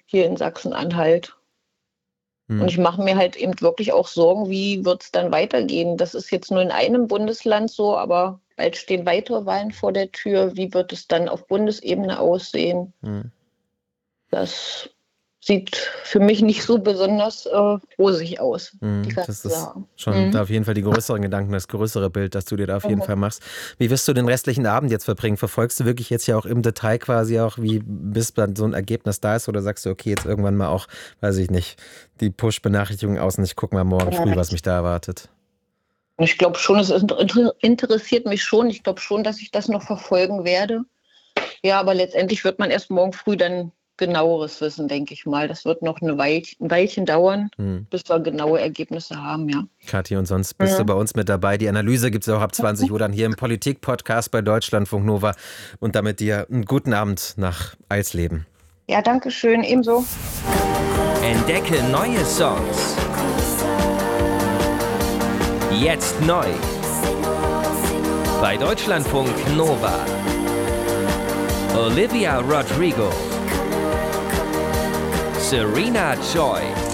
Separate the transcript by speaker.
Speaker 1: hier in Sachsen-Anhalt.
Speaker 2: Hm.
Speaker 1: Und ich mache mir halt eben wirklich auch Sorgen, wie wird es dann weitergehen? Das ist jetzt nur in einem Bundesland so, aber bald stehen weitere Wahlen vor der Tür. Wie wird es dann auf Bundesebene aussehen?
Speaker 2: Hm.
Speaker 1: Das sieht für mich nicht so besonders rosig aus. Die ganze
Speaker 2: Das ist
Speaker 1: Sache.
Speaker 2: schon da auf jeden Fall die größeren Gedanken, das größere Bild, das du dir da auf jeden Fall machst. Wie wirst du den restlichen Abend jetzt verbringen? Verfolgst du wirklich jetzt ja auch im Detail quasi auch, wie bis dann so ein Ergebnis da ist? Oder sagst du, okay, jetzt irgendwann mal auch, weiß ich nicht, die Push-Benachrichtigung aus und ich gucke mal morgen früh, was mich da erwartet?
Speaker 1: Ich glaube schon, es interessiert mich schon. Ich glaube schon, dass ich das noch verfolgen werde. Ja, aber letztendlich wird man erst morgen früh dann genaueres wissen, denke ich mal. Das wird noch ein Weilchen dauern, bis wir genaue Ergebnisse haben, ja.
Speaker 2: Kathi, und sonst bist du bei uns mit dabei. Die Analyse gibt es auch ab 20 Uhr dann hier im Politik-Podcast bei Deutschlandfunk Nova. Und damit dir einen guten Abend nach Eisleben.
Speaker 1: Ja, danke schön, ebenso.
Speaker 3: Entdecke neue Songs. Jetzt neu. Bei Deutschlandfunk Nova. Olivia Rodrigo. Serena Joy.